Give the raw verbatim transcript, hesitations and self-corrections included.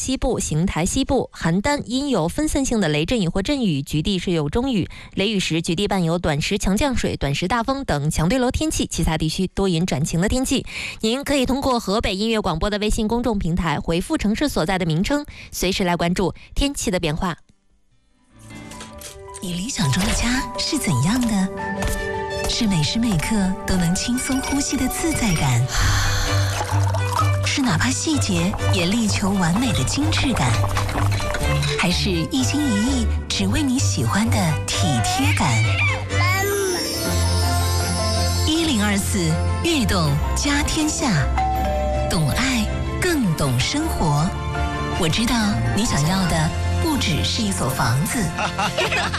西部、邢台西部、邯郸阴有分散性的雷阵雨或阵雨，局地是有中雨，雷雨时局地伴有短时强降水、短时大风等强对流天气，其他地区多云转晴的天气。您可以通过河北音乐广播的微信公众平台回复城市所在的名称，随时来关注天气的变化。 你理想中的家是怎样的？是每时每刻都能轻松呼吸的自在感，是哪怕细节也力求完美的精致感，还是一心一意只为你喜欢的体贴感？一零二四悦动家天下，懂爱更懂生活。我知道你想要的不只是一所房子。